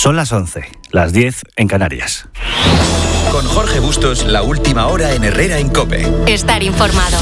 Son las 11, las 10 en Canarias. Con Jorge Bustos, la última hora en Herrera en COPE. Estar informado.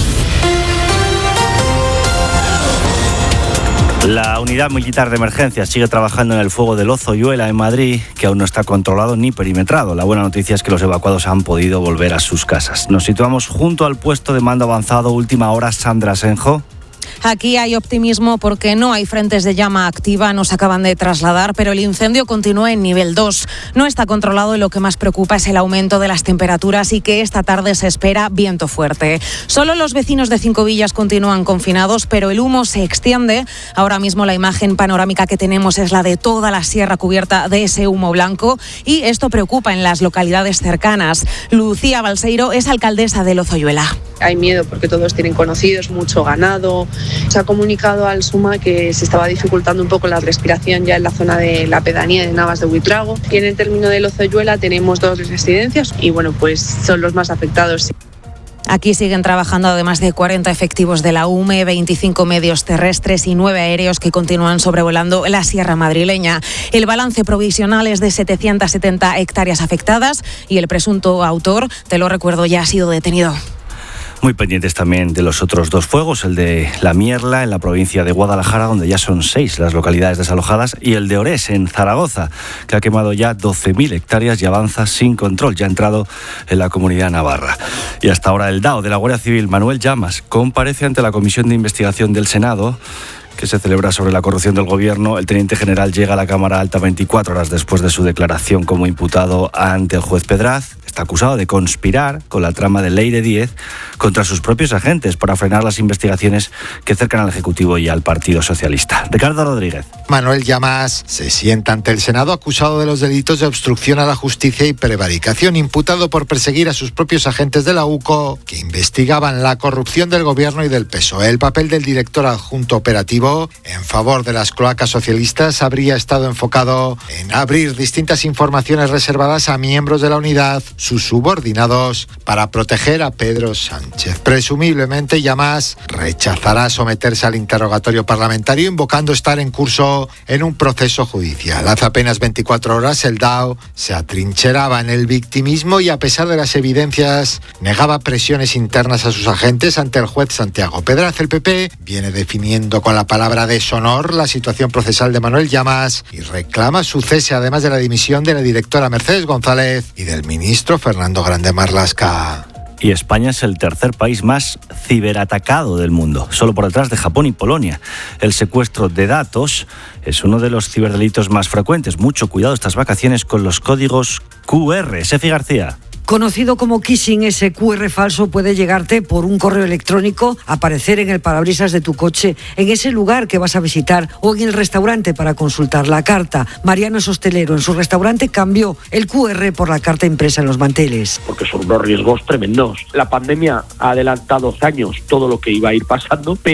La unidad militar de emergencia sigue trabajando en el fuego del Ozoyuela en Madrid, que aún no está controlado ni perimetrado. La buena noticia es que los evacuados han podido volver a sus casas. Nos situamos junto al puesto de mando avanzado última hora. Sandra Senjo. Aquí hay optimismo porque no hay frentes de llama activa, nos acaban de trasladar, pero el incendio continúa en nivel 2. No está controlado y lo que más preocupa es el aumento de las temperaturas y que esta tarde se espera viento fuerte. Solo los vecinos de Cinco Villas continúan confinados, pero el humo se extiende. Ahora mismo la imagen panorámica que tenemos es la de toda la sierra cubierta de ese humo blanco y esto preocupa en las localidades cercanas. Lucía Balseiro es alcaldesa del Ozoyuela. Hay miedo porque todos tienen conocidos, mucho ganado. Se ha comunicado al SUMA que se estaba dificultando un poco la respiración ya en la zona de la pedanía de Navas de Buitrago. Y en el término del Ozoyuela tenemos 2 residencias y bueno, pues son los más afectados. Aquí siguen trabajando además de 40 efectivos de la UME, 25 medios terrestres y 9 aéreos que continúan sobrevolando la sierra madrileña. El balance provisional es de 770 hectáreas afectadas y el presunto autor, te lo recuerdo, ya ha sido detenido. Muy pendientes también de los otros 2 fuegos, el de La Mierla en la provincia de Guadalajara, donde ya son 6 las localidades desalojadas, y el de Orés en Zaragoza, que ha quemado ya 12.000 hectáreas y avanza sin control, ya ha entrado en la Comunidad Navarra. Y hasta ahora el DAO de la Guardia Civil, Manuel Llamas, comparece ante la Comisión de Investigación del Senado, que se celebra sobre la corrupción del gobierno. El teniente general llega a la Cámara Alta 24 horas después de su declaración como imputado ante el juez Pedraz. Está acusado de conspirar con la trama de Leire Díez contra sus propios agentes para frenar las investigaciones que cercan al Ejecutivo y al Partido Socialista. Ricardo Rodríguez. Manuel Llamas se sienta ante el Senado acusado de los delitos de obstrucción a la justicia y prevaricación, imputado por perseguir a sus propios agentes de la UCO que investigaban la corrupción del gobierno y del PSOE. El papel del director adjunto operativo en favor de las cloacas socialistas habría estado enfocado en abrir distintas informaciones reservadas a miembros de la unidad, sus subordinados, para proteger a Pedro Sánchez. Presumiblemente, Llamas rechazará someterse al interrogatorio parlamentario, invocando estar en curso en un proceso judicial. Hace apenas 24 horas, el DAO se atrincheraba en el victimismo y, a pesar de las evidencias, negaba presiones internas a sus agentes ante el juez Santiago Pedraz. El PP viene definiendo con la palabra deshonor la situación procesal de Manuel Llamas y reclama su cese, además de la dimisión de la directora Mercedes González y del ministro Fernando Grande Marlaska. Y España es el tercer país más ciberatacado del mundo, solo por detrás de Japón y Polonia. El secuestro de datos es uno de los ciberdelitos más frecuentes. Mucho cuidado estas vacaciones con los códigos QR. Sefi García. Conocido como phishing, ese QR falso puede llegarte por un correo electrónico, aparecer en el parabrisas de tu coche, en ese lugar que vas a visitar o en el restaurante para consultar la carta. Mariano es hostelero. En su restaurante cambió el QR por la carta impresa en los manteles. Porque son unos riesgos tremendos. La pandemia ha adelantado años todo lo que iba a ir pasando,